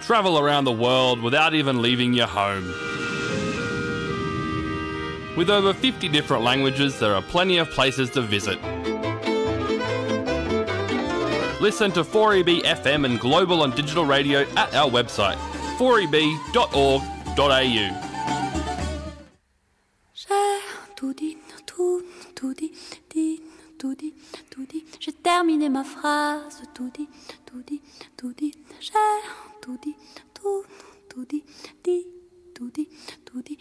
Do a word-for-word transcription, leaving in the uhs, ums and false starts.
Travel around the world without even leaving your home. With over fifty different languages, there are plenty of places to visit. Listen to four E B F M and global and digital radio at our website, four e b dot org dot a u. J'ai tout dit, tout, tout dit, dit, tout dit, tout dit. J'ai terminé ma phrase, tout dit, tout dit, tout dit. J'ai tout dit, tout, tout dit, dit, tout dit, tout dit.